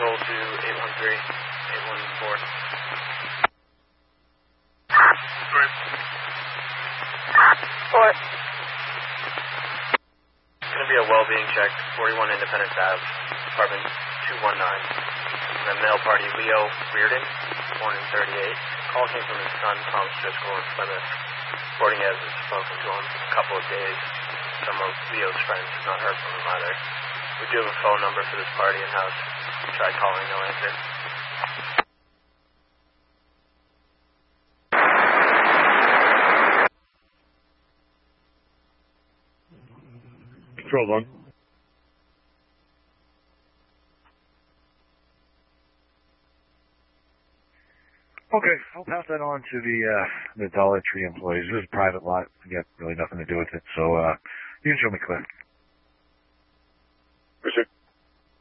control to 813, 814. Fort. It's going to be a well-being check, 41 Independence Ave, apartment 219. And a male party, Leo Reardon, born in 38. Call came from his son, Thomas Driscoll, in Plymouth. Reporting he hasn't spoken to him in a couple of days. Some of Leo's friends have not heard from him either. We do have a phone number for this party in-house. Tried calling, no answer. Control 1. Okay, I'll pass that on to the Dollar Tree employees. This is a private lot. You got really nothing to do with it, so you can show me clear.